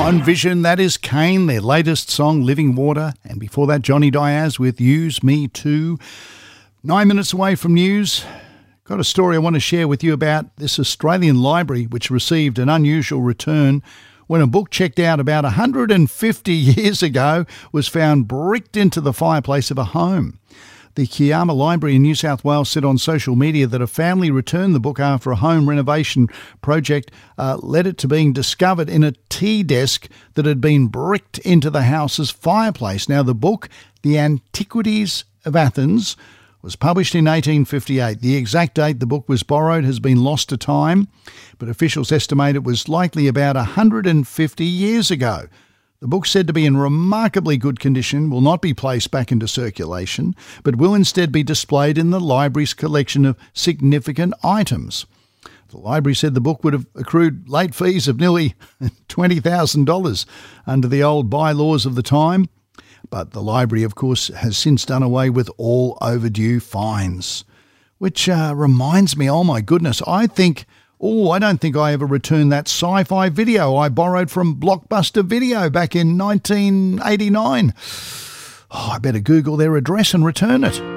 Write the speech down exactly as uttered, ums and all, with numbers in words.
On Vision, that is Kane, their latest song, Living Water. And before that, Johnny Diaz with Use Me Too. Nine minutes away from news. Got a story I want to share with you about this Australian library, which received an unusual return when a book checked out about one hundred fifty years ago was found bricked into the fireplace of a home. The Kiama Library in New South Wales said on social media that a family returned the book after a home renovation project uh, led it to being discovered in a tea desk that had been bricked into the house's fireplace. Now, the book, The Antiquities of Athens, was published in eighteen fifty-eight. The exact date the book was borrowed has been lost to time, but officials estimate it was likely about one hundred fifty years ago. The book, said to be in remarkably good condition, will not be placed back into circulation, but will instead be displayed in the library's collection of significant items. The library said the book would have accrued late fees of nearly twenty thousand dollars under the old bylaws of the time, but the library, of course, has since done away with all overdue fines. Which uh, reminds me, oh my goodness, I think... Oh, I don't think I ever returned that sci-fi video I borrowed from Blockbuster Video back in nineteen eighty-nine. Oh, I better Google their address and return it.